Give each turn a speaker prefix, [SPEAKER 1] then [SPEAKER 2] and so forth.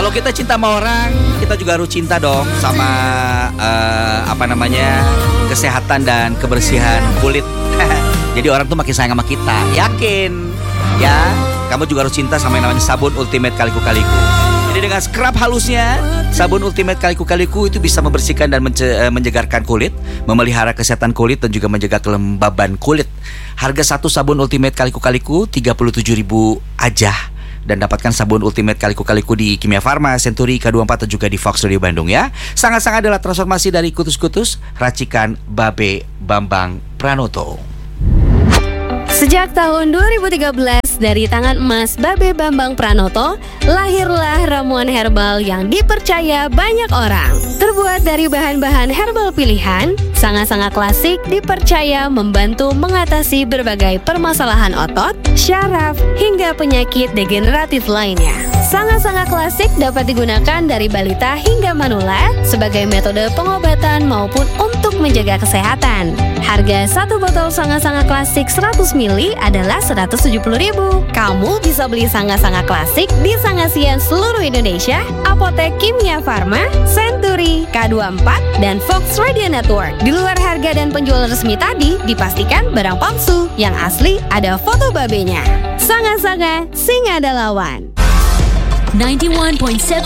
[SPEAKER 1] Kalau kita cinta sama orang, kita juga harus cinta dong sama kesehatan dan kebersihan kulit. Jadi orang tuh makin sayang sama kita. Yakin? Ya, kamu juga harus cinta sama yang namanya sabun Ultimate Kaliku-Kaliku. Jadi dengan scrub halusnya, sabun Ultimate Kaliku-Kaliku itu bisa membersihkan dan menyegarkan kulit, memelihara kesehatan kulit dan juga mencegah kelembaban kulit. Harga satu sabun Ultimate Kaliku-Kaliku 37.000 aja. Dan dapatkan sabun Ultimate Kaliku-Kaliku di Kimia Farma, Century, K24 dan juga di Fox Radio Bandung ya. Sangat-sangat adalah transformasi dari kutus-kutus racikan Babe Bambang Pranoto.
[SPEAKER 2] Sejak tahun 2013 dari tangan emas Babe Bambang Pranoto, lahirlah ramuan herbal yang dipercaya banyak orang. Terbuat dari bahan-bahan herbal pilihan, sangat-sangat klasik dipercaya membantu mengatasi berbagai permasalahan otot, syaraf, hingga penyakit degeneratif lainnya. Sangat-sangat klasik dapat digunakan dari balita hingga manula sebagai metode pengobatan maupun untuk menjaga kesehatan. Harga satu botol sangat-sangat klasik 100 ml adalah 170.000. Kamu bisa beli sangat-sangat klasik di Sangasian seluruh Indonesia, Apotek Kimia Farma, Century, K24, dan Fox Radio Network. Di luar harga dan penjual resmi tadi, dipastikan barang palsu. Yang asli ada foto babenya. Sangat-sangat sing ada lawan.
[SPEAKER 3] 91.7